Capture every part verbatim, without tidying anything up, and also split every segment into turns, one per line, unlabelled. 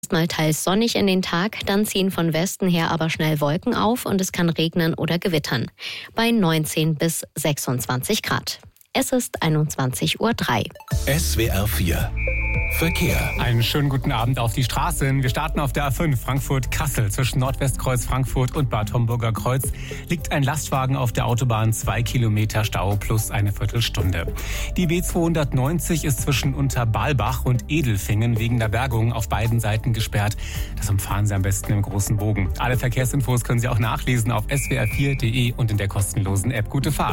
erstmal teils sonnig in den Tag, dann ziehen von Westen her aber schnell Wolken auf und es kann regnen oder gewittern. Bei neunzehn bis sechsundzwanzig Grad. Es ist einundzwanzig Uhr drei.
S W R vier Verkehr.
Einen schönen guten Abend auf die Straßen. Wir starten auf der A fünf Frankfurt-Kassel. Zwischen Nordwestkreuz Frankfurt und Bad Homburger Kreuz liegt ein Lastwagen auf der Autobahn. Zwei Kilometer Stau plus eine Viertelstunde. Die B zweihundertneunzig ist zwischen Unterbalbach und Edelfingen wegen der Bergung auf beiden Seiten gesperrt. Das umfahren Sie am besten im großen Bogen. Alle Verkehrsinfos können Sie auch nachlesen auf s w r vier punkt d e und in der kostenlosen App. Gute Fahrt.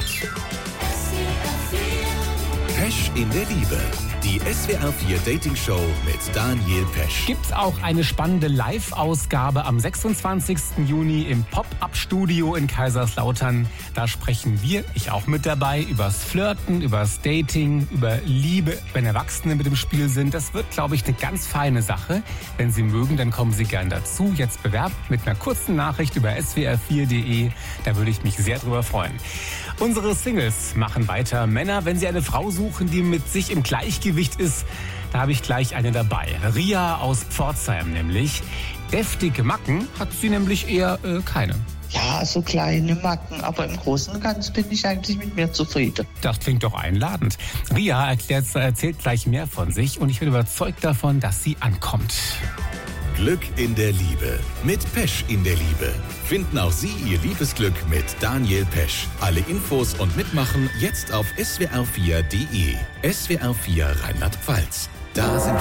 Pesch in der Liebe. Die S W R vier Dating Show mit Daniel Pesch.
Gibt's auch eine spannende Live-Ausgabe am sechsundzwanzigsten Juni im Pop-Up-Studio in Kaiserslautern. Da sprechen wir, ich auch mit dabei, übers Flirten, übers Dating, über Liebe, wenn Erwachsene mit im Spiel sind. Das wird, glaube ich, eine ganz feine Sache. Wenn Sie mögen, dann kommen Sie gern dazu. Jetzt bewerben mit einer kurzen Nachricht über s w r vier punkt d e. Da würde ich mich sehr drüber freuen. Unsere Singles machen weiter. Männer, wenn Sie eine Frau suchen, die mit sich im Gleichgewicht ist, da habe ich gleich eine dabei. Ria aus Pforzheim nämlich. Deftige Macken hat sie nämlich eher äh, keine.
Ja, so kleine Macken, aber im Großen und Ganzen bin ich eigentlich mit mir zufrieden.
Das klingt doch einladend. Ria erklärt, erzählt gleich mehr von sich und ich bin überzeugt davon, dass sie ankommt.
Glück in der Liebe. Mit Pesch in der Liebe. Finden auch Sie Ihr Liebesglück mit Daniel Pesch. Alle Infos und Mitmachen jetzt auf s w r vier punkt d e. S W R vier Rheinland-Pfalz. Da sind